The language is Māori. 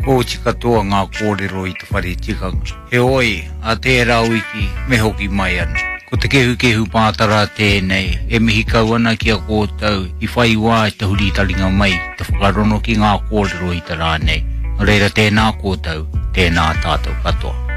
Ko tika toa ngā kōrero I te whare tikanga. He oi, a tērā wiki, me hoki mai ana. Ko te kehu pātara tēnei, e mihi kau ana ki a kōtau, I whai wā te huri taringa mai, te whakarono ki ngā kōrero I te rānei. Reira tēnā kōtau, tēnā tātou katoa.